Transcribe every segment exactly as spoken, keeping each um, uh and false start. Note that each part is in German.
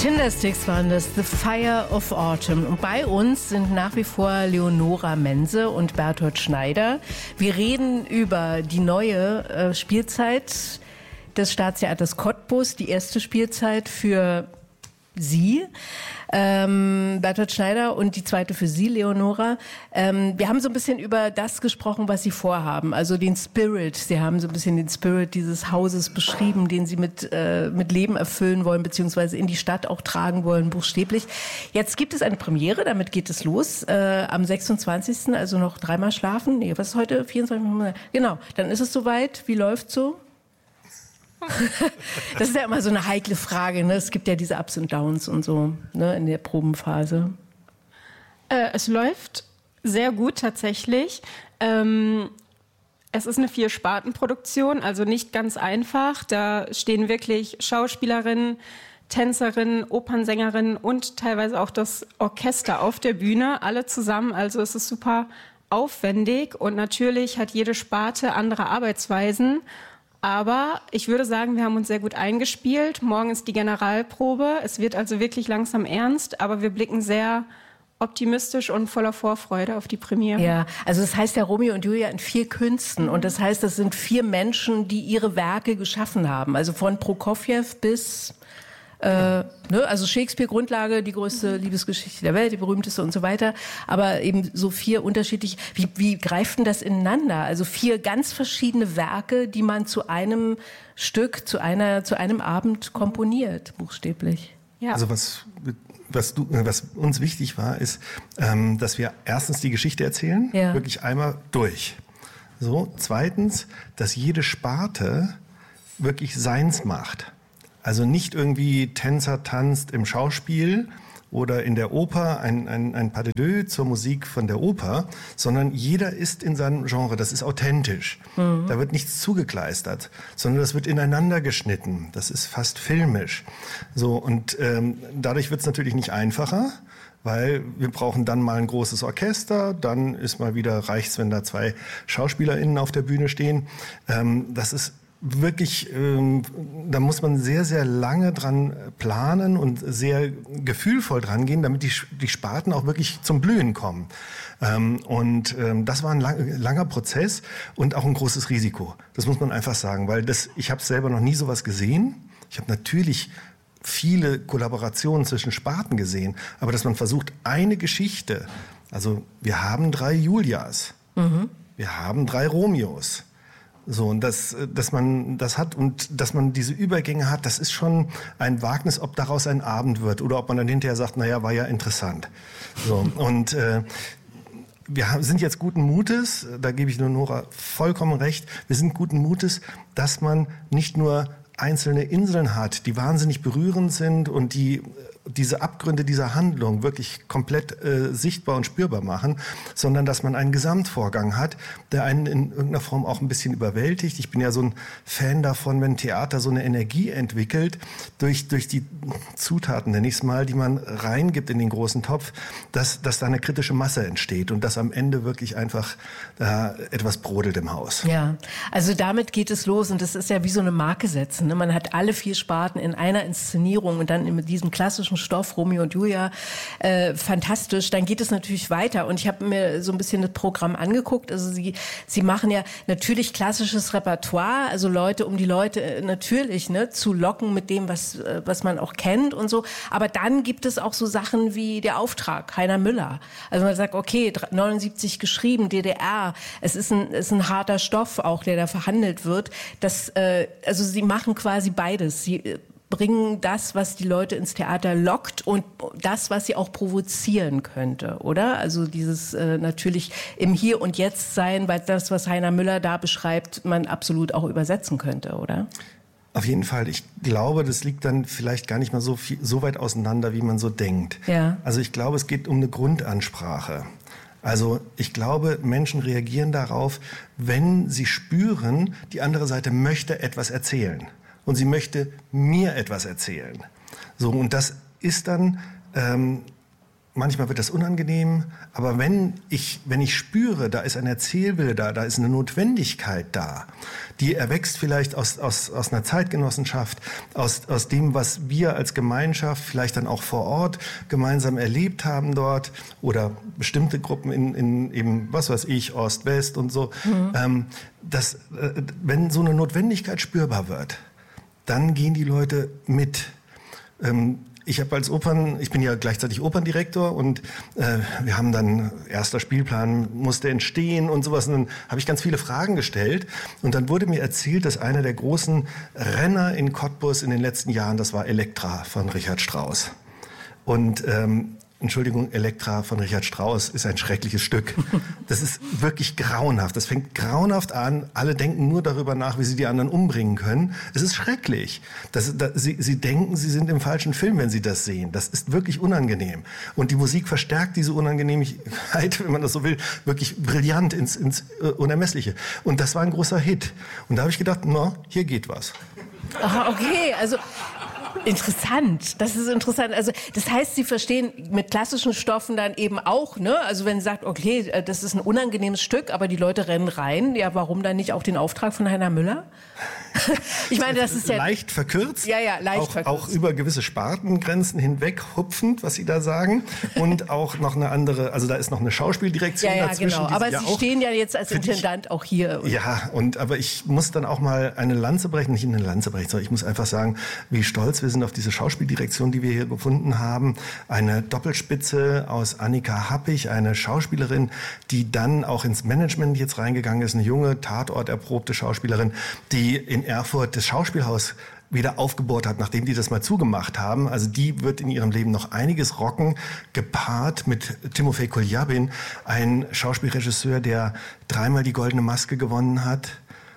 Tindersticks waren das, The Fire of Autumn. Und bei uns sind nach wie vor Leonora Mense und Bertolt Schneider. Wir reden über die neue äh, Spielzeit des Staatstheaters Cottbus, die erste Spielzeit für Sie, ähm, Bertolt Schneider, und die zweite für Sie, Leonora. Ähm, wir haben so ein bisschen über das gesprochen, was Sie vorhaben, also den Spirit. Sie haben so ein bisschen den Spirit dieses Hauses beschrieben, den Sie mit, äh, mit Leben erfüllen wollen, beziehungsweise in die Stadt auch tragen wollen, buchstäblich. Jetzt gibt es eine Premiere, damit geht es los, äh, am sechsundzwanzigsten Also noch dreimal schlafen. Nee, was ist heute? vierundzwanzig Genau, dann ist es soweit. Wie läuft's so? Das ist ja immer so eine heikle Frage, ne? Es gibt ja diese Ups und Downs und so, ne, in der Probenphase. Äh, es läuft sehr gut tatsächlich. Ähm, es ist eine Vier-Sparten-Produktion, also nicht ganz einfach. Da stehen wirklich Schauspielerinnen, Tänzerinnen, Opernsängerinnen und teilweise auch das Orchester auf der Bühne, alle zusammen. Also es ist super aufwendig und natürlich hat jede Sparte andere Arbeitsweisen. Aber ich würde sagen, wir haben uns sehr gut eingespielt. Morgen ist die Generalprobe. Es wird also wirklich langsam ernst, aber wir blicken sehr optimistisch und voller Vorfreude auf die Premiere. Ja, also das heißt ja Romeo und Julia in vier Künsten. Und das heißt, das sind vier Menschen, die ihre Werke geschaffen haben. Also von Prokofjew bis... Äh, ne, also Shakespeare, Grundlage, die größte Liebesgeschichte der Welt, die berühmteste und so weiter. Aber eben so vier unterschiedliche, wie, wie greift denn das ineinander? Also vier ganz verschiedene Werke, die man zu einem Stück, zu einer, zu einem Abend komponiert, buchstäblich. Ja. Also was, was, du, was uns wichtig war, ist, ähm, dass wir erstens die Geschichte erzählen, ja. wirklich einmal durch. So, zweitens, dass jede Sparte wirklich seins macht. Also nicht irgendwie Tänzer tanzt im Schauspiel oder in der Oper ein, ein, ein Pas de deux zur Musik von der Oper, sondern jeder ist in seinem Genre, das ist authentisch. Mhm. Da wird nichts zugekleistert, sondern das wird ineinander geschnitten. Das ist fast filmisch. So, und ähm, dadurch wird es natürlich nicht einfacher, weil wir brauchen dann mal ein großes Orchester, dann ist mal wieder, reicht's, wenn da zwei SchauspielerInnen auf der Bühne stehen. Ähm, das ist wirklich, ähm, da muss man sehr, sehr lange dran planen und sehr gefühlvoll dran gehen, damit die, die Sparten auch wirklich zum Blühen kommen. Ähm, und ähm, das war ein lang, langer Prozess und auch ein großes Risiko. Das muss man einfach sagen, weil das, ich habe selber noch nie sowas gesehen. Ich habe natürlich viele Kollaborationen zwischen Sparten gesehen, aber dass man versucht, eine Geschichte, also wir haben drei Julias, mhm. wir haben drei Romeos, so, und dass, dass man das hat und dass man diese Übergänge hat, das ist schon ein Wagnis, ob daraus ein Abend wird oder ob man dann hinterher sagt, naja, war ja interessant. So, und äh, wir haben, sind jetzt guten Mutes, da gebe ich Leonora vollkommen recht, wir sind guten Mutes, dass man nicht nur einzelne Inseln hat, die wahnsinnig berührend sind und die diese Abgründe dieser Handlung wirklich komplett äh, sichtbar und spürbar machen, sondern dass man einen Gesamtvorgang hat, der einen in irgendeiner Form auch ein bisschen überwältigt. Ich bin ja so ein Fan davon, wenn Theater so eine Energie entwickelt, durch, durch die Zutaten, nenne ich es mal, die man reingibt in den großen Topf, dass, dass da eine kritische Masse entsteht und dass am Ende wirklich einfach äh, etwas brodelt im Haus. Ja, also damit geht es los und das ist ja wie so eine Marke setzen. Ne? Man hat alle vier Sparten in einer Inszenierung und dann mit diesem klassischen Stoff, Romeo und Julia, äh, fantastisch. Dann geht es natürlich weiter und ich habe mir so ein bisschen das Programm angeguckt. Also sie, sie machen ja natürlich klassisches Repertoire, also Leute, um die Leute äh, natürlich ne, zu locken mit dem, was, äh, was man auch kennt und so. Aber dann gibt es auch so Sachen wie der Auftrag, Heiner Müller. Also man sagt, okay, neunundsiebzig geschrieben, D D R, es ist ein, ist ein harter Stoff auch, der da verhandelt wird. Das, äh, also sie machen quasi beides. Sie äh, bringen das, was die Leute ins Theater lockt und das, was sie auch provozieren könnte, oder? Also dieses äh, natürlich im Hier und Jetzt sein, weil das, was Heiner Müller da beschreibt, man absolut auch übersetzen könnte, oder? Auf jeden Fall. Ich glaube, das liegt dann vielleicht gar nicht mal so viel, so weit auseinander, wie man so denkt. Ja. Also ich glaube, es geht um eine Grundansprache. Also ich glaube, Menschen reagieren darauf, wenn sie spüren, die andere Seite möchte etwas erzählen. Und sie möchte mir etwas erzählen. So, und das ist dann ähm, manchmal wird das unangenehm, aber wenn ich, wenn ich spüre, da ist ein Erzählwille da, da ist eine Notwendigkeit da, die erwächst vielleicht aus, aus, aus einer Zeitgenossenschaft, aus, aus dem, was wir als Gemeinschaft vielleicht dann auch vor Ort gemeinsam erlebt haben dort oder bestimmte Gruppen in, in eben, was weiß ich, Ost, West und so, mhm. ähm, dass, äh, wenn so eine Notwendigkeit spürbar wird, dann gehen die Leute mit. Ähm, Ich habe als Opern, ich bin ja gleichzeitig Operndirektor und äh, wir haben dann, erster Spielplan musste entstehen und sowas. Und dann habe ich ganz viele Fragen gestellt und dann wurde mir erzählt, dass einer der großen Renner in Cottbus in den letzten Jahren, das war Elektra von Richard Strauss. Und ähm, Entschuldigung, Elektra von Richard Strauss ist ein schreckliches Stück. Das ist wirklich grauenhaft. Das fängt grauenhaft an. Alle denken nur darüber nach, wie sie die anderen umbringen können. Es ist schrecklich. Das, das, sie, sie denken, sie sind im falschen Film, wenn sie das sehen. Das ist wirklich unangenehm. Und die Musik verstärkt diese Unangenehmigkeit, wenn man das so will, wirklich brillant ins, ins uh, Unermessliche. Und das war ein großer Hit. Und da habe ich gedacht, na, hier geht was. Aha, okay, also interessant, das ist interessant. Also das heißt, Sie verstehen mit klassischen Stoffen dann eben auch, ne? Also wenn Sie sagt, okay, das ist ein unangenehmes Stück, aber die Leute rennen rein, ja, warum dann nicht auch den Auftrag von Heiner Müller? Ich meine, das ist ja leicht verkürzt, ja, ja, leicht auch, verkürzt. auch über gewisse Spartengrenzen hinweg hupfend, was Sie da sagen, und auch noch eine andere, also da ist noch eine Schauspieldirektion ja, ja, dazwischen. Genau. Aber Sie ja auch stehen ja jetzt als Intendant auch hier. Ja, und aber ich muss dann auch mal eine Lanze brechen, nicht eine Lanze brechen, sondern ich muss einfach sagen, wie stolz wir sind auf diese Schauspieldirektion, die wir hier gefunden haben. Eine Doppelspitze aus Annika Happig, eine Schauspielerin, die dann auch ins Management jetzt reingegangen ist, eine junge, tatorterprobte Schauspielerin, die in Erfurt das Schauspielhaus wieder aufgebohrt hat, nachdem die das mal zugemacht haben. Also die wird in ihrem Leben noch einiges rocken, gepaart mit Timofej Kuljabin, ein Schauspielregisseur, der dreimal die Goldene Maske gewonnen hat,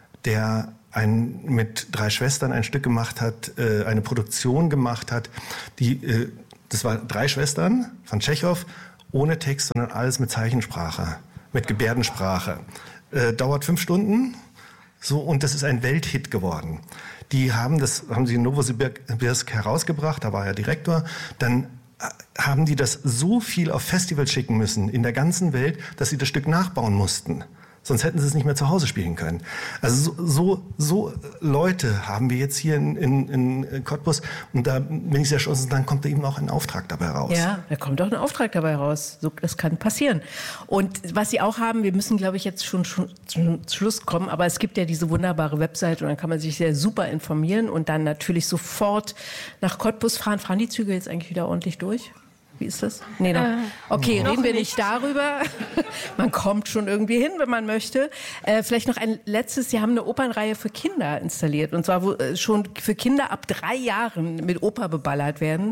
der ein, mit drei Schwestern ein Stück gemacht hat, äh, eine Produktion gemacht hat, die, äh, das war Drei Schwestern von Tschechow, ohne Text, sondern alles mit Zeichensprache, mit Gebärdensprache. Äh, dauert fünf Stunden, so, und das ist ein Welthit geworden. Die haben das, haben sie in Novosibirsk herausgebracht, da war er Direktor, dann haben die das so viel auf Festivals schicken müssen, in der ganzen Welt, dass sie das Stück nachbauen mussten. Sonst hätten sie es nicht mehr zu Hause spielen können. Also so, so, so Leute haben wir jetzt hier in, in, in Cottbus. Und da bin ich sehr stolz, dann kommt da eben auch ein Auftrag dabei raus. Ja, da kommt auch ein Auftrag dabei raus. So, das kann passieren. Und was Sie auch haben, wir müssen, glaube ich, jetzt schon, schon zum Schluss kommen, aber es gibt ja diese wunderbare Website und dann kann man sich sehr super informieren und dann natürlich sofort nach Cottbus fahren. Fahren die Züge jetzt eigentlich wieder ordentlich durch? Wie ist das? Nee, noch. Okay, äh, reden wir nicht darüber. Man kommt schon irgendwie hin, wenn man möchte. Äh, vielleicht noch ein letztes. Sie haben eine Opernreihe für Kinder installiert. Und zwar wo, äh, schon für Kinder ab drei Jahren mit Oper beballert werden.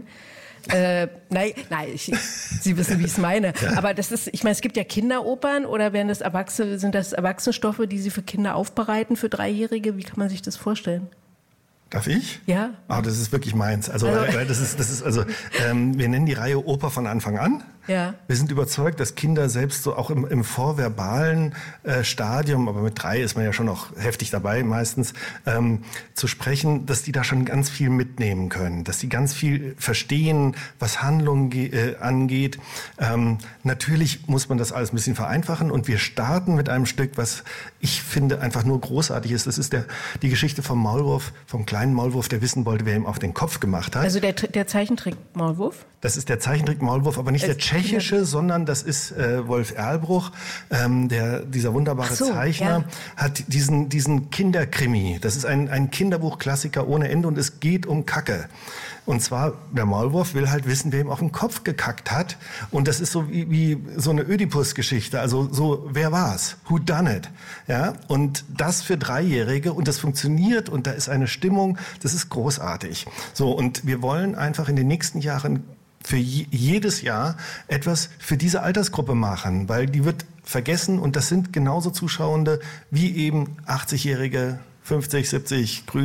Äh, nein, nein, ich, Sie wissen, wie ich es meine. Ja. Aber das ist, ich meine, es gibt ja Kinderopern oder werden das Erwachsene, sind das Erwachsenenstoffe, die Sie für Kinder aufbereiten, für Dreijährige? Wie kann man sich das vorstellen? Darf ich? Ja. Ah, das ist wirklich meins. Also, also. das ist, das ist, also, ähm, wir nennen die Reihe Oper von Anfang an. Ja. Wir sind überzeugt, dass Kinder selbst so auch im, im vorverbalen äh, Stadium, aber mit drei ist man ja schon noch heftig dabei meistens, ähm, zu sprechen, dass die da schon ganz viel mitnehmen können, dass die ganz viel verstehen, was Handlung äh, angeht. Ähm, natürlich muss man das alles ein bisschen vereinfachen und wir starten mit einem Stück, was ich finde einfach nur großartig ist. Das ist der, die Geschichte vom Maulwurf, vom kleinen Maulwurf, der wissen wollte, wer ihm auf den Kopf gemacht hat. Also der, der Zeichentrick-Maulwurf? Das ist der Zeichentrick-Maulwurf, aber nicht es der tschechische, sondern das ist äh, Wolf Erlbruch, ähm, der, dieser wunderbare so, Zeichner, ja. hat diesen, diesen Kinderkrimi. Das ist ein, ein Kinderbuchklassiker ohne Ende und es geht um Kacke. Und zwar, der Maulwurf will halt wissen, wer ihm auf den Kopf gekackt hat. Und das ist so wie, wie so eine Ödipus-Geschichte. Also so, wer war's? Who done it? Ja? Und das für Dreijährige und das funktioniert und da ist eine Stimmung, das ist großartig. So, und wir wollen einfach in den nächsten Jahren für je, jedes Jahr etwas für diese Altersgruppe machen, weil die wird vergessen und das sind genauso Zuschauende wie eben achtzigjährige, fünfzig, siebzig, grün,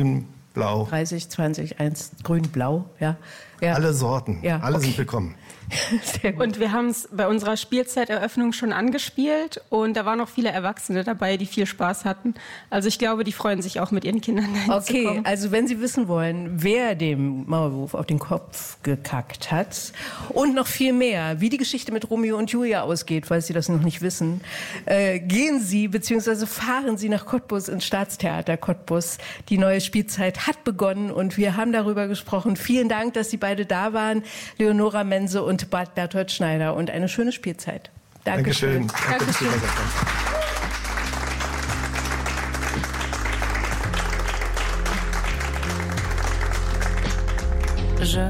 Blau. dreißig, zwanzig, eins, grün, blau, ja. ja. Alle Sorten, ja, alle okay. sind willkommen. Sehr gut. Und wir haben es bei unserer Spielzeiteröffnung schon angespielt und da waren noch viele Erwachsene dabei, die viel Spaß hatten. Also ich glaube, die freuen sich auch mit ihren Kindern dahin Okay, zu kommen. Also wenn Sie wissen wollen, wer dem Maulwurf auf den Kopf gekackt hat und noch viel mehr, wie die Geschichte mit Romeo und Julia ausgeht, falls Sie das noch nicht wissen, äh, gehen Sie bzw. fahren Sie nach Cottbus ins Staatstheater Cottbus. Die neue Spielzeit hat begonnen und wir haben darüber gesprochen. Vielen Dank, dass Sie beide da waren, Leonora Mense und Bad Berthold Schneider, und eine schöne Spielzeit. Dankeschön. Dankeschön. Dankeschön. Je